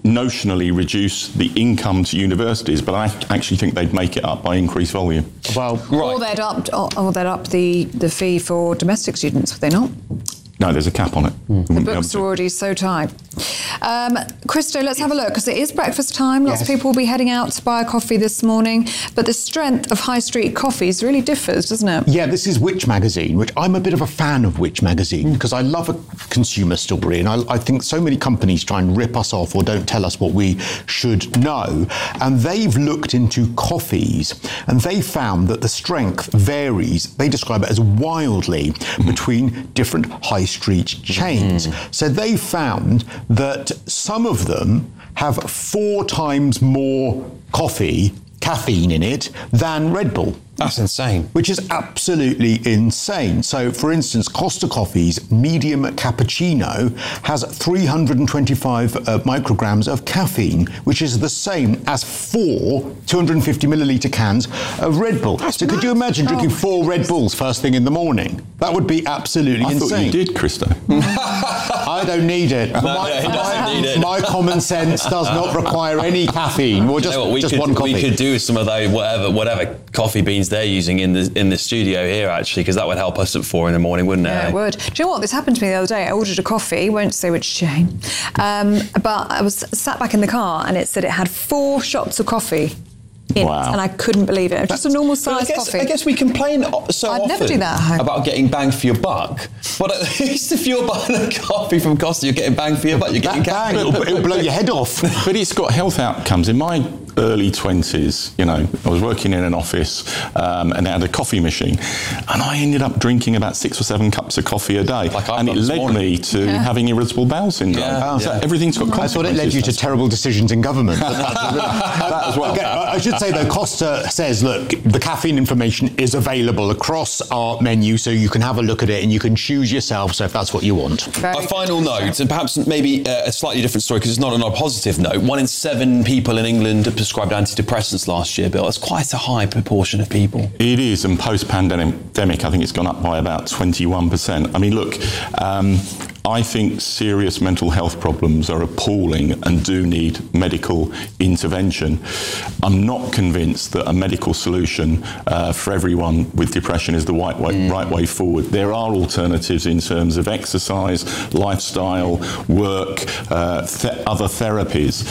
notionally reduce the income to universities, but I actually think they'd make it up by increased volume. Well, Or they'd up the fee for domestic students, would they not? No, there's a cap on it. The books are already so tight. Christo, let's have a look, because it is breakfast time. Lots of people will be heading out to buy a coffee this morning, but the strength of high street coffees really differs, doesn't it? Yeah, this is Which Magazine, which I'm a bit of a fan of Which Magazine because I love a consumer story, and I think so many companies try and rip us off or don't tell us what we should know. And they've looked into coffees, and they found that the strength varies. They describe it as wildly between different high street chains. So they found that some of them have 4 times more caffeine in it than Red Bull. That's insane. Which is absolutely insane. So, for instance, Costa Coffee's medium cappuccino has 325 micrograms of caffeine, which is the same as 4 250 milliliter cans of Red Bull. So could you imagine drinking 4 Red Bulls first thing in the morning? That would be absolutely insane. I thought you did, Christo. I don't need it. He doesn't need it. My common sense does not require any caffeine. Or just one coffee. We could do some of those, whatever coffee beans they're using in the studio here, actually, because that would help us at 4 a.m, wouldn't it? Yeah, it would. Do you know what? This happened to me the other day. I ordered a coffee, won't say which chain, but I was sat back in the car and it said it had 4 shots of coffee in it, and I couldn't believe it. Just a normal size coffee. I guess we complain so I'd often never do that at home. about getting bang for your buck. But at least if you're buying a coffee from Costa, you're getting bang for your buck. You're getting bang. It'll blow your head off. But it's got health outcomes. In my early 20s, I was working in an office and they had a coffee machine, and I ended up drinking about 6 or 7 cups of coffee a day, and it led me to having irritable bowel syndrome. So everything's got consequences. I thought it led you to terrible decisions in government. That as well. Okay, I should say though, Costa says, look, the caffeine information is available across our menu, so you can have a look at it and you can choose yourself. So if that's what you want. A final note, and perhaps maybe a slightly different story because it's not on a positive note. 1 in 7 people in England prescribed antidepressants last year, Bill. That's quite a high proportion of people. It is, and post-pandemic, I think it's gone up by about 21%. I mean, look, I think serious mental health problems are appalling and do need medical intervention. I'm not convinced that a medical solution for everyone with depression is the right way forward. There are alternatives in terms of exercise, lifestyle, work, other therapies.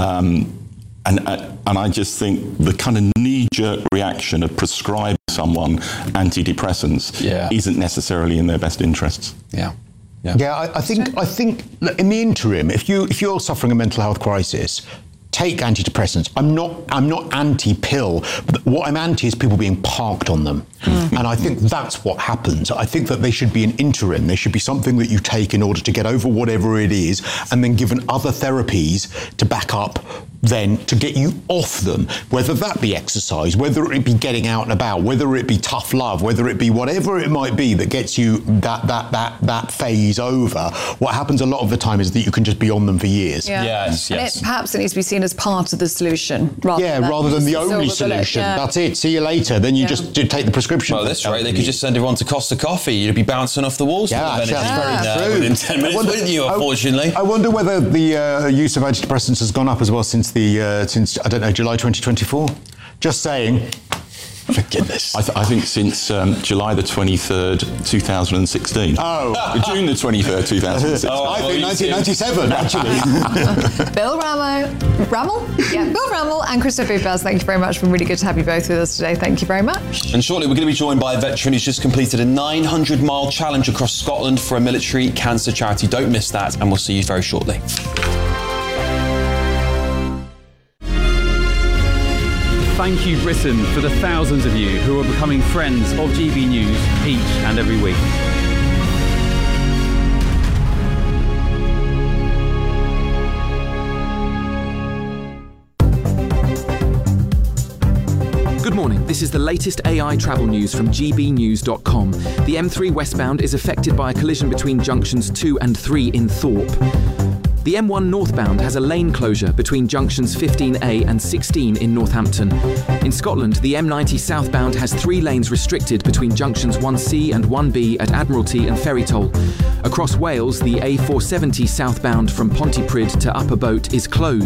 And I just think the kind of knee-jerk reaction of prescribing someone antidepressants isn't necessarily in their best interests. Yeah, I think in the interim, if you're suffering a mental health crisis, take antidepressants. I'm not anti-pill, but what I'm anti is people being parked on them. And I think that's what happens. I think that they should be an interim. They should be something that you take in order to get over whatever it is, and then given other therapies to back up then to get you off them, whether that be exercise, whether it be getting out and about, whether it be tough love, whether it be whatever it might be that gets you that phase over. What happens a lot of the time is that you can just be on them for years. Yes. Perhaps it needs to be seen as part of the solution rather than the only solution. That's it. See you later. Then you just take the prescription. Well, that's right. They could just send everyone to Costa Coffee. You'd be bouncing off the walls. That's very true. Within 10 minutes, wouldn't you, unfortunately? I wonder whether the use of antidepressants has gone up as well since I don't know, July 2024. Just saying. For goodness. I think since July the 23rd, 2016. June the 23rd, 2016. I think 1997, actually. Bill Rammel? Yeah, Bill Rammel and Christo Bubas, thank you very much. It's been really good to have you both with us today. Thank you very much. And shortly we're going to be joined by a veteran who's just completed a 900-mile challenge across Scotland for a military cancer charity. Don't miss that, and we'll see you very shortly. Thank you, Britain, for the thousands of you who are becoming friends of GB News each and every week. Good morning. This is the latest AI travel news from gbnews.com. The M3 westbound is affected by a collision between junctions 2 and 3 in Thorpe. The M1 northbound has a lane closure between junctions 15A and 16 in Northampton. In Scotland, the M90 southbound has 3 lanes restricted between junctions 1C and 1B at Admiralty and Ferrytoll. Across Wales, the A470 southbound from Pontypridd to Upper Boat is closed.